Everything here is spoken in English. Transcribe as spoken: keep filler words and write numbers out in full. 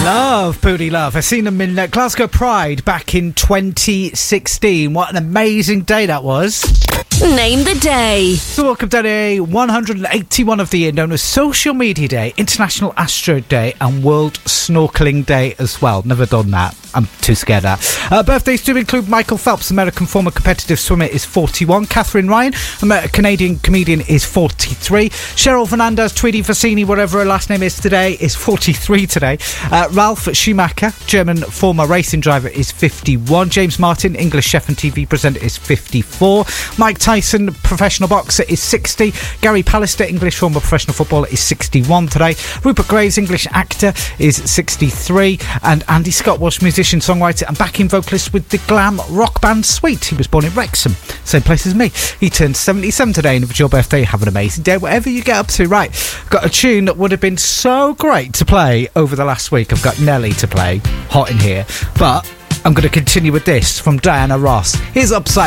Love, Booty Love. I've seen them in uh, Glasgow Pride back in twenty sixteen. What an amazing day that was. Name the day. So welcome to day one hundred eighty-one of the year, known as Social Media Day, International Astro Day and World Snorkeling Day as well. Never done that. I'm too scared of that. Uh, birthdays do include Michael Phelps, American former competitive swimmer, is forty-one. Catherine Ryan, a Canadian comedian, is forty-three. Cheryl Fernandez, Tweedy Fassini, whatever her last name is today, is forty-three today. Uh, Ralph Schumacher, German former racing driver, is fifty-one. James Martin, English chef and T V presenter, is fifty-four. Mike Tyson, professional boxer, is sixty. Gary Pallister, English former professional footballer, is sixty-one today. Rupert Graves, English actor, is sixty-three. And Andy Scott, Welsh musician, songwriter and backing vocalist with the glam rock band Sweet. He was born in Wrexham, same place as me. He turned seventy-seven today, and if it's your birthday, have an amazing day, whatever you get up to. Right, got a tune that would have been so great to play over the last week. I've got Nelly to play, Hot in Here, but I'm going to continue with this from Diana Ross. Here's Upside